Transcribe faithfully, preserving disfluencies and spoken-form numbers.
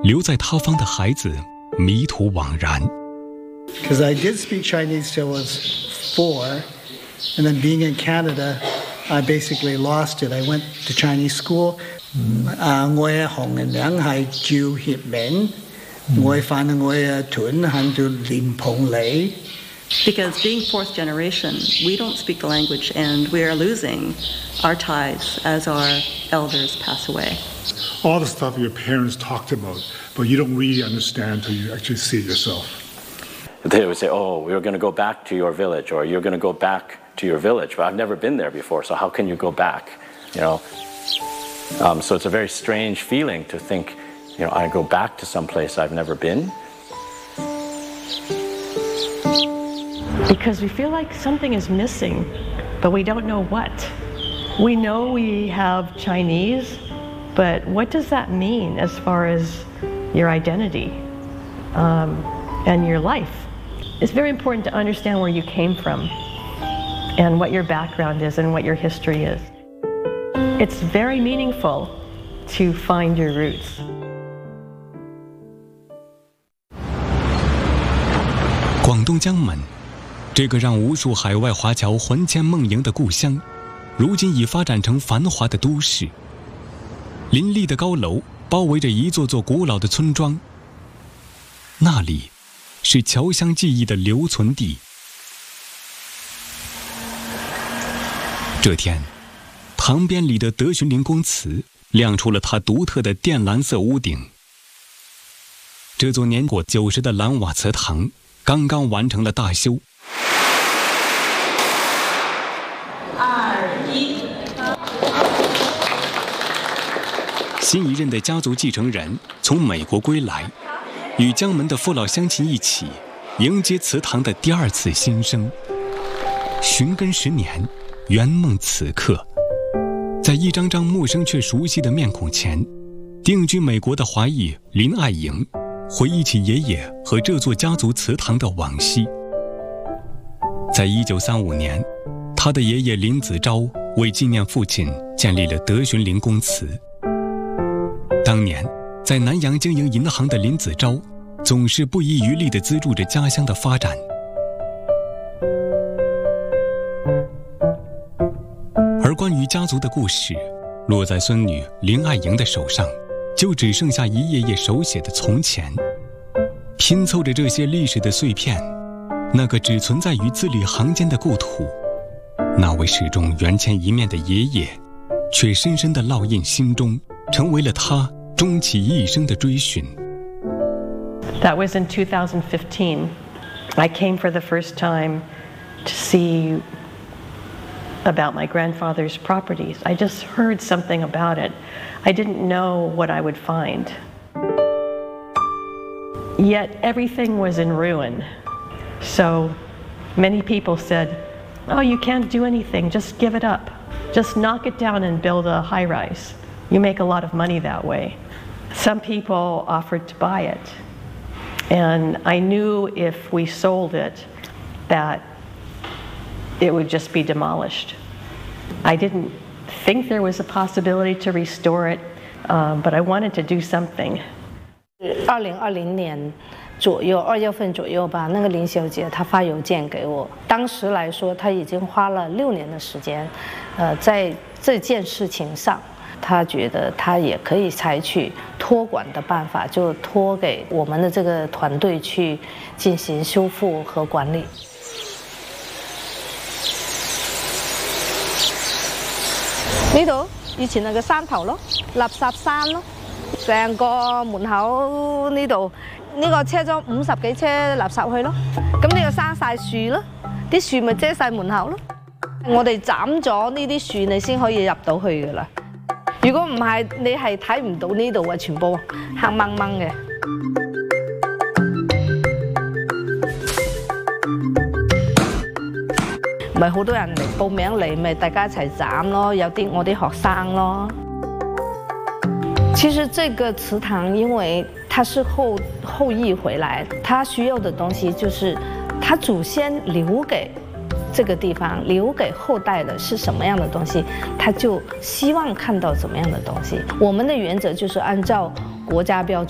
留在他方的孩子迷途惘然。 Because I did speak Chinese till I was four, and then being in Canada, I basically lost it. I went to Chinese school. 啊，我嘅紅人名係趙協明，我反正我嘅屯喺度連蓬里。 Because being fourth generation, we don't speak the language, and we are losing our ties as our elders pass away. All the stuff your parents talked about, but you don't really understand until you actually see it yourself. They would say, oh, we're going to go back to your village, or you're going to go back to your village. But I've never been there before, so how can you go back? You know, um, so it's a very strange feeling to think, you know, I go back to some place I've never been. Because we feel like something is missing, but we don't know what. We know we have Chinese, but what does that mean as far as your identity um, and your life? It's very important to understand where you came from and what your background is and what your history is. It's very meaningful to find your roots. 广东江门，这个让无数海外华侨魂牵梦萦的故乡，如今已发展成繁华的都市。林立的高楼包围着一座座古老的村庄，那里是侨乡记忆的留存地。这天，塘边里的德循林公祠亮出了它独特的靛蓝色屋顶。这座年过九十的蓝瓦祠堂刚刚完成了大修。 二一， 新一任的家族继承人从美国归来，与江门的父老乡亲一起迎接祠堂的第二次新生。寻根十年，圆梦此刻。在一张张陌生却熟悉的面孔前，定居美国的华裔林爱莹回忆起爷爷和这座家族祠堂的往昔。在一九三五年，他的爷爷林子昭为纪念父亲建立了德循林公祠。当年在南洋经营银行的林子昭总是不遗余力地资助着家乡的发展。而关于家族的故事，落在孙女林爱莹的手上，就只剩下一页页手写的从前。拼凑着这些历史的碎片，那个只存在于字里行间的故土，那位始终缘牵一面的爷爷，却深深地烙印心中，成为了他终其一生的追寻。 That was in two thousand fifteen. I came for the first time to see about my grandfather's properties. I just heard something about it. I didn't know what I would find. Yet everything was in ruin. So many people said, oh, you can't do anything, just give it up. Just knock it down and build a high-rise. You make a lot of money that way. Some people offered to buy it. And I knew if we sold it, that it would just be demolished. I didn't think there was a possibility to restore it, um, but I wanted to do something. 二零二零年左右，二月份左右吧，那个林小姐她发邮件给我，当时来说，她已经花了六年的时间，呃，在这件事情上。 他觉得他也可以采取托管的办法，就托给我们的这个团队去进行修复和管理。呢度以前係個山頭咯，垃圾山咯，成個門口呢度呢個車裝五十幾車垃圾去咯，咁呢個生晒樹咯，啲樹咪遮晒門口咯。我哋斬咗呢啲樹，你先可以入到去噶啦。 如果唔係，你係睇唔到呢度啊，全部黑掹掹嘅。咪好多人嚟報名嚟，咪大家一齊斬咯。有啲我啲學生咯。其實這個祠堂，因為它是後後裔回來，他需要的東西就是他祖先留給。 这个地方留给后代的是什么样的东西，他就希望看到怎么样的东西。我们的原则就是按照国家标准。